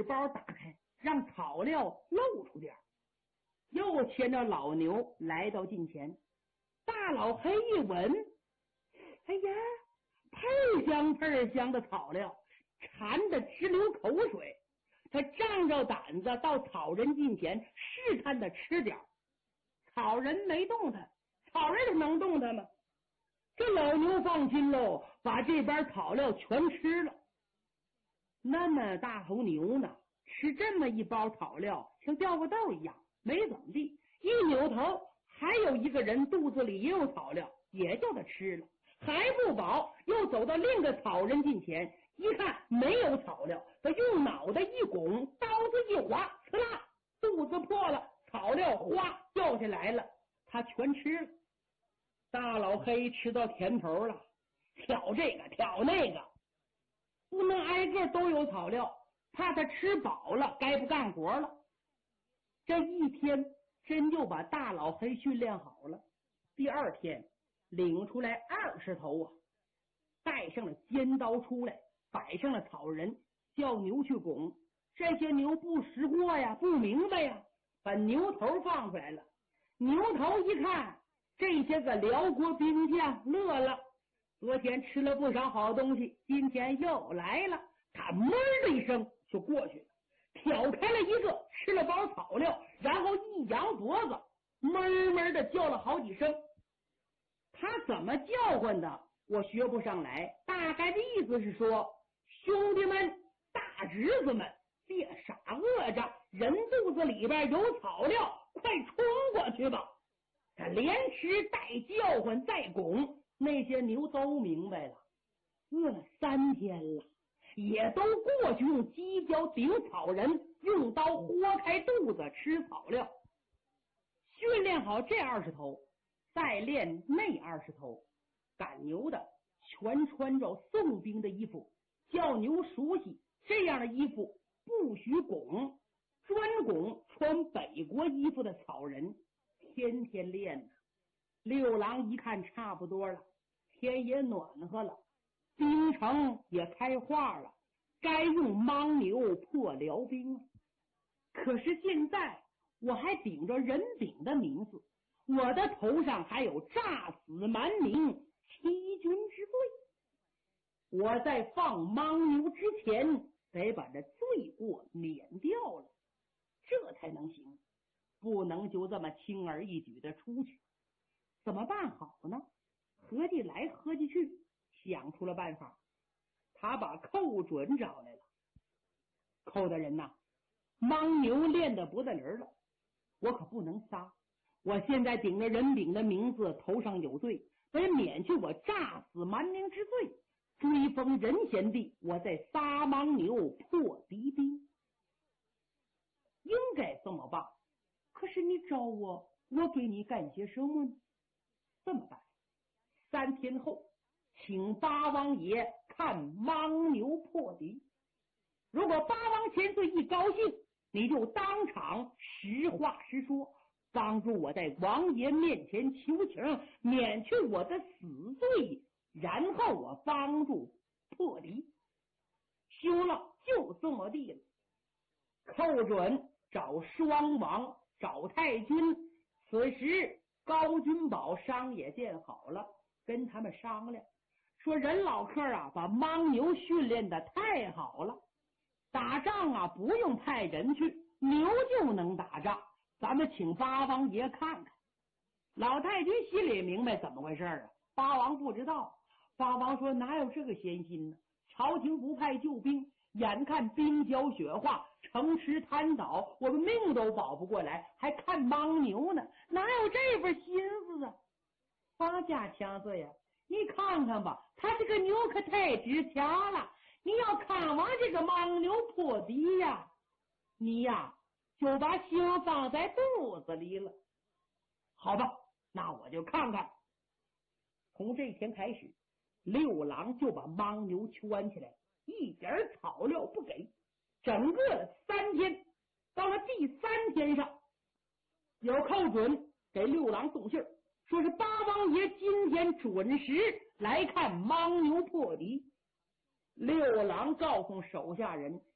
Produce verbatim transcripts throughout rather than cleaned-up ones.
包打开，让草料露出点，又牵着老牛来到近前。大老黑一闻，哎呀，喷香喷香的草料，馋得直流口水。他仗着胆子到草人近前试探的吃点，草人没动他，草人能动他吗？这老牛放心喽，把这边草料全吃了。那么大头牛呢，吃这么一包草料像掉个豆一样，没怎么地。一扭头，还有一个人肚子里也有草料，也叫他吃了。还不饱，又走到另一个草人近前，一看没有草料，他用脑袋一拱，刀子一划，呲啦，肚子破了，草料哗掉下来了，他全吃了。大老黑吃到甜头了，挑这个挑那个，不能挨个都有草料，怕他吃饱了该不干活了。这一天真就把大老黑训练好了。第二天领出来二十头啊，带上了尖刀出来，摆上了草人，叫牛去拱。这些牛不识货呀，不明白呀，把牛头放出来了。牛头一看，这些个辽国兵将乐了，昨天吃了不少好东西，今天又来了。他闷的一声就过去了，挑开了一个，吃了包草料，然后一扬脖子，闷闷的叫了好几声。他怎么叫唤的我学不上来，大概的意思是说，兄弟们大侄子们别傻饿着，人肚子里边有草料，快冲过去吧。他连吃带叫唤再拱，那些牛都明白了，饿了三天了，也都过去用犄角顶草人，用刀豁开肚子吃草料。训练好这二十头，再练那二十头。赶牛的全穿着宋兵的衣服，叫牛熟悉这样的衣服不许拱，专拱穿北国衣服的草人，天天练呢。六郎一看差不多了，天也暖和了，兵城也开化了，该用牦牛破辽兵了。可是现在我还顶着人丙的名字，我的头上还有诈死蛮民欺君之罪，我在放牦牛之前得把这罪过免掉了，这才能行，不能就这么轻而易举的出去。怎么办好呢？合计来合计去，想出了办法。他把寇准找来了。寇大人呐，牦牛练得不得人了，我可不能杀。我现在顶着人丙的名字，头上有罪，得免去我诈死蛮民之罪，追封仁贤弟，我再杀牦牛破敌兵，应该这么办。可是你找我，我给你干些什么呢？这么办，三天后请八王爷看牦牛破敌。如果八王千岁一高兴，你就当场实话实说，帮助我在王爷面前求情，免去我的死罪，然后我帮助破敌。休了，就这么地了。寇准找双王，找太君。此时高君宝商也建好了，跟他们商量说，任老客啊，把牦牛训练的太好了，打仗啊不用派人去，牛就能打仗，咱们请八王爷看看。老太君心里明白怎么回事啊，八王不知道。八王说，哪有这个闲心呢？朝廷不派救兵，眼看冰浇雪化，城池瘫倒，我们命都保不过来，还看牦牛呢，哪有这份心思啊？八家强子呀，你看看吧，他这个牛可太值钱了，你要看完这个牦牛破敌呀，你呀就把心放在肚子里了。好吧，那我就看看。从这天开始，六郎就把牦牛圈起来，一点草料不给，整个三天。到了第三天上，有寇准给六郎送信，说是八王爷今天准时来看牦牛破敌。六郎告诉手下人，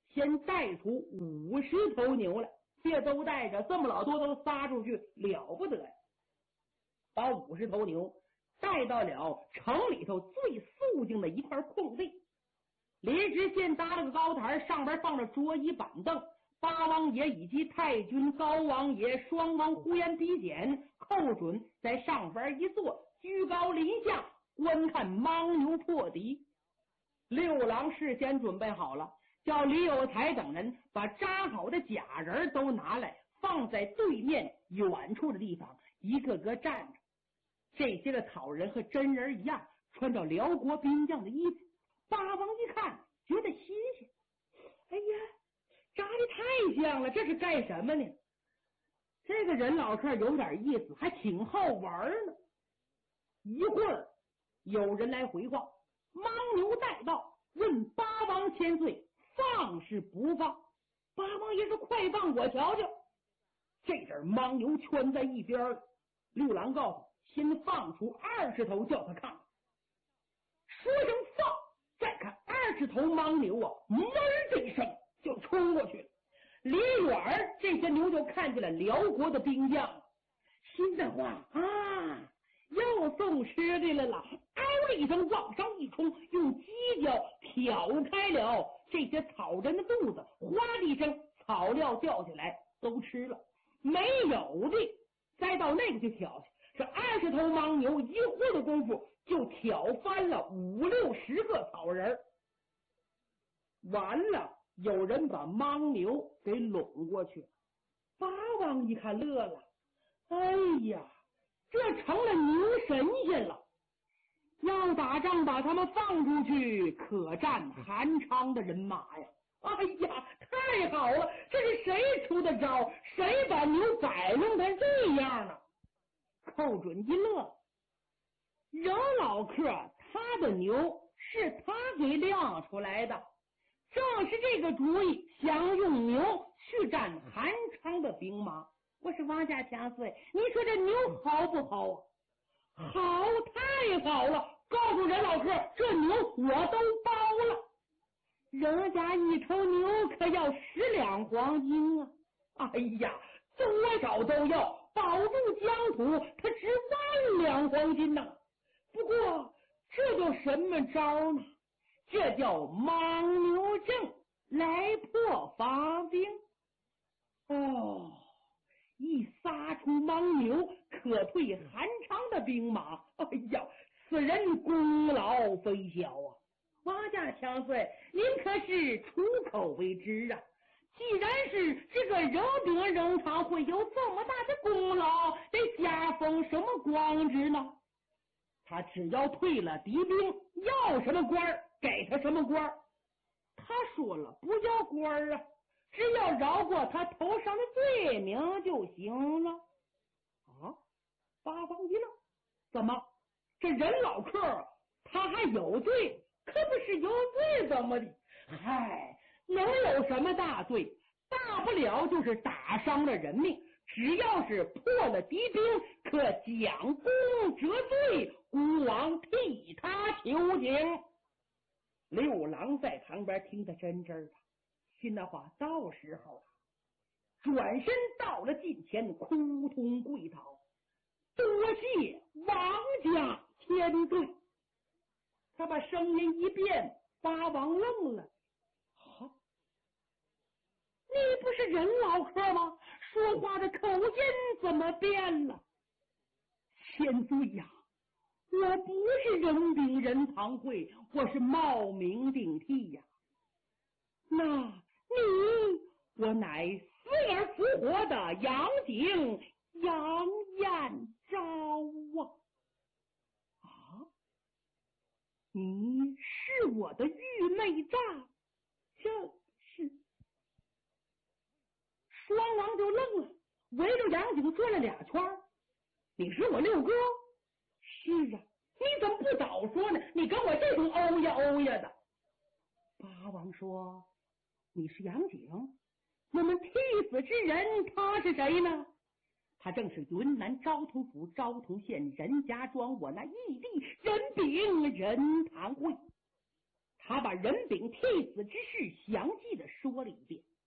先带出五十头牛来，这都带着，这么老多都撒出去，了不得呀！把五十头牛带到了城里头最肃静的一块空地，临时先搭了个高台，上边放着桌椅板凳，八王爷以及太君、高王爷双王呼延比简、寇准在上边一坐，居高临下观看牦牛破敌。六郎事先准备好了，叫李有才等人把扎好的假人都拿来，放在对面远处的地方，一个个站着。这些个草人和真人一样，穿着辽国兵将的衣服。八王一看觉得新鲜，哎呀，扎的太像了，这是干什么呢？这个人老客有点意思，还挺好玩呢。一会儿有人来回话，牦牛带到，问八王千岁放是不放？八王爷说快放，我瞧瞧。这阵牦牛圈在一边了，六郎告诉先放出二十头，叫他看。说声放，再看二十头牦牛啊，门的一声就冲过去了。离远这些牛就看见了辽国的兵将，心的话啊，又送吃的来了，嗷的一声往上一冲，用犄角挑开了这些草人的肚子，哗的一声，草料掉下来都吃了，没有的再到那个去挑去。这二十头牦牛一会儿的功夫就挑翻了五六十个草人，完了有人把牦牛给拢过去。八王一看乐了，哎呀，这成了牛神仙了，要打仗把他们放出去，可战韩昌的人马呀！哎呀，太好了，这是谁出的招？谁把牛摆弄成这样呢？寇准一乐，任老客他的牛是他给亮出来的，正是这个主意，想用牛去战韩昌的兵马。我是王家强岁，你说这牛好不好啊？好，太好了！告诉任老客，这牛我都包了。人家一头牛可要十两黄金啊！哎呀，多少都要，保住疆土，他值万两黄金呢。不过这叫什么招呢？这叫牦牛阵来破防兵。哦，一撒出牦牛，可退韩昌的兵马。哎呀，此人功劳非小啊！王家强岁，您可是出口为之啊！既然是这个扔兵扔场会有这么大的功劳，得加封什么官职呢？他只要退了敌兵，要什么官给他什么官。他说了不要官啊，只要饶过他头上的罪名就行了。啊！八方一愣，怎么这人老客他还有罪？可不是有罪怎么的？嗨，能有什么大罪？大不了就是打伤了人命，只要是破了敌兵，可将功折罪，孤王替他求情。六郎在旁边听得真真的，心那话到时候了，转身到了近前，哭通跪倒，多谢王家千岁。他把声音一变，八王愣了。啊，你不是人老客吗？说话的口音怎么变了？千岁呀，我不是人禀人堂会，我是冒名顶替呀。那你，我乃死而复活的杨景杨彦昭啊！你是我的玉内诈？这是双王就愣了，围着杨景转了俩圈。你是我六哥？是啊，你怎么不早说呢？你跟我这通欧呀欧呀的。八王说，你是杨景，我们替死之人他是谁呢？他正是云南昭通府昭通县任家庄我那义弟任秉任堂会。 他把任炳替死之事详细的说了一遍。